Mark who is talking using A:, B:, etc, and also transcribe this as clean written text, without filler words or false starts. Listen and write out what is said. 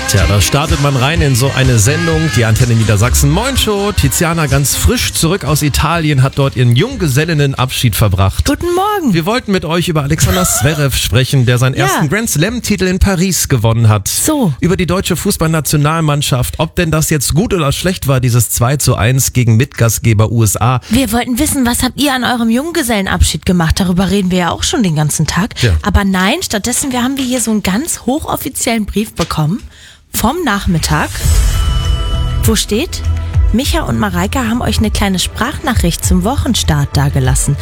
A: Tja, da startet man rein in so eine Sendung, die Antenne Niedersachsen Morgenshow. Tiziana, ganz frisch zurück aus Italien, hat dort ihren Junggesellinnenabschied verbracht.
B: Guten Morgen.
A: Wir wollten mit euch über Alexander Zverev sprechen, der seinen ersten Grand Slam-Titel in Paris gewonnen hat.
B: So.
A: Über die deutsche Fußballnationalmannschaft, ob denn das jetzt gut oder schlecht war, dieses 2:1 gegen Mitgastgeber USA.
B: Wir wollten wissen, was habt ihr an eurem Junggesellenabschied gemacht? Darüber reden wir ja auch schon den ganzen Tag.
A: Ja.
B: Aber nein, stattdessen haben wir hier so einen ganz hochoffiziellen Brief bekommen vom Nachmittag, wo steht: Micha und Mareike haben euch eine kleine Sprachnachricht zum Wochenstart dagelassen.